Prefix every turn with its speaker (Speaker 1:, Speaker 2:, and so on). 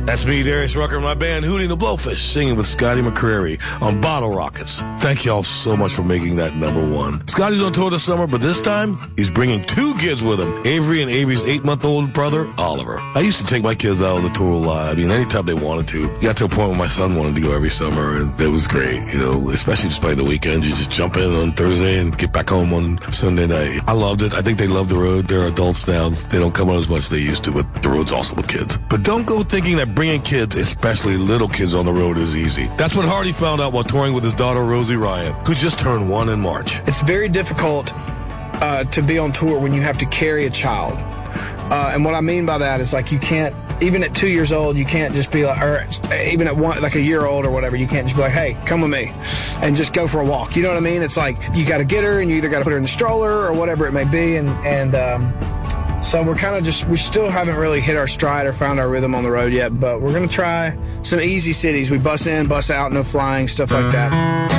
Speaker 1: That's me, Darius Rucker, and my band Hootie and the Blowfish, singing with Scotty McCreery on Bottle Rockets. Thank y'all so much for making that number one. Scotty's on tour this summer, but this time, he's bringing two kids with him, Avery and Avery's 8-month-old brother, Oliver. I used to take my kids out on the tour a lot. I mean, anytime they wanted to. Got to a point where my son wanted to go every summer, and it was great, you know, especially just playing the weekends. You just jump in on Thursday and get back home on Sunday night. I loved it. I think they love the road. They're adults now. They don't come out as much as they used to, but the road's awesome with kids. But don't go thinking that bringing kids, especially little kids, on the road is easy. That's what Hardy found out while touring with his daughter, Rosie Ryan, who just turned 1 in March.
Speaker 2: It's very difficult to be on tour when you have to carry a child. And what I mean by that is, like, you can't, even at 2 years old, you can't just be like, or even at one, like a year old or whatever, you can't just be like, hey, come with me and just go for a walk. You know what I mean? It's like, you got to get her, and you either got to put her in the stroller or whatever it may be. So we're kind of just, we still haven't really hit our stride or found our rhythm on the road yet, but we're going to try some easy cities. We bus in, bus out, no flying, stuff like that.